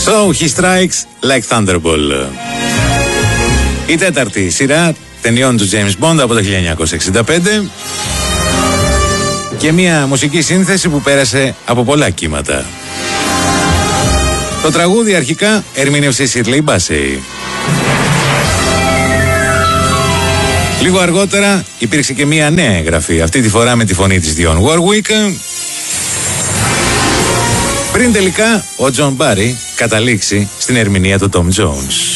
So he strikes like Thunderbolt. Η τέταρτη σειρά ταινιών του James Bond από το 1965 και μια μουσική σύνθεση που πέρασε από πολλά κύματα. Το τραγούδι αρχικά ερμήνευσε η Shirley Bassey. Λίγο αργότερα υπήρξε και μια νέα εγγραφή, αυτή τη φορά με τη φωνή της Dionne Warwick, πριν τελικά ο John Barry καταλήξει στην ερμηνεία του Tom Jones.